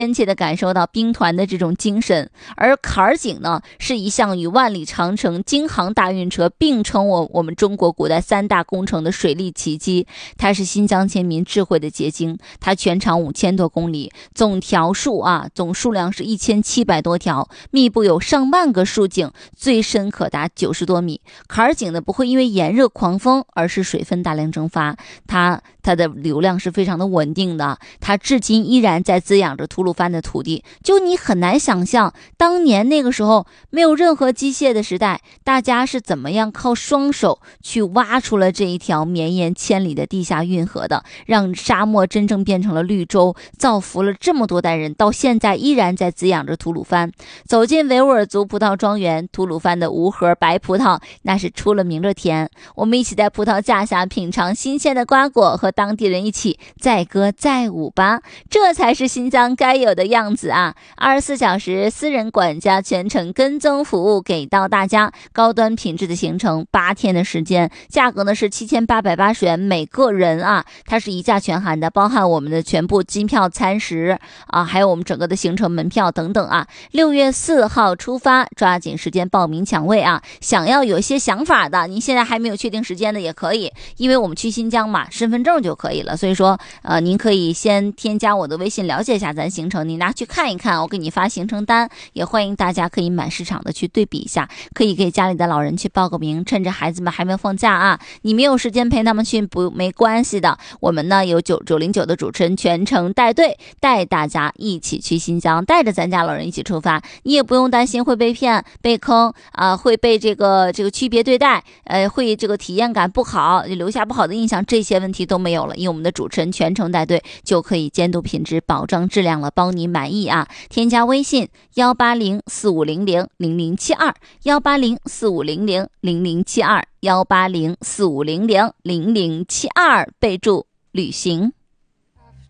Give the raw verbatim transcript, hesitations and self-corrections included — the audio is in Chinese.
真切地感受到兵团的这种精神。而坎儿井呢，是一项与万里长城、京杭大运车并称我我们中国古代三大工程的水利奇迹。它是新疆先民智慧的结晶，它全长五千多公里，总条数啊，总数量是一千七百多条，密布有上万个竖井，最深可达九十多米。坎儿井呢，不会因为炎热狂风，而是水分大量蒸发，它它的流量是非常的稳定的，它至今依然在滋养着吐鲁番的土地。就你很难想象，当年那个时候没有任何机械的时代，大家是怎么样靠双手去挖出了这一条绵延千里的地下运河的，让沙漠真正变成了绿洲，造福了这么多代人，到现在依然在滋养着吐鲁番。走进维吾尔族葡萄庄园，吐鲁番的无核白葡萄那是出了名的甜。我们一起在葡萄架下品尝新鲜的瓜果，和当地人一起载歌载舞吧，这才是新疆该有的样子啊！二十四小时私人管家全程跟踪服务给到大家，高端品质的行程，八天的时间，价格呢是七千八百八十元每个人啊，它是一价全含的，包含我们的全部机票、餐食啊，还有我们整个的行程门票等等啊。六月四号出发，抓紧时间报名抢位啊！想要有一些想法的，您现在还没有确定时间的也可以，因为我们去新疆嘛，身份证就可以了，所以说呃，您可以先添加我的微信了解一下咱行程，你拿去看一看，我给你发行程单，也欢迎大家可以满市场的去对比一下，可以给家里的老人去报个名，趁着孩子们还没有放假啊，你没有时间陪他们去不没关系的，我们呢有九九零九的主持人全程带队，带大家一起去新疆，带着咱家老人一起出发，你也不用担心会被骗、被坑啊、呃，会被这个这个区别对待，呃，会这个体验感不好，留下不好的印象，这些问题都没有了，因为我们的主持人全程带队，就可以监督品质，保障质量了，包你满意啊！添加微信幺八零四五零零零零七二幺八零四五零零零零七二幺八零四五零零零零七二，备注旅行。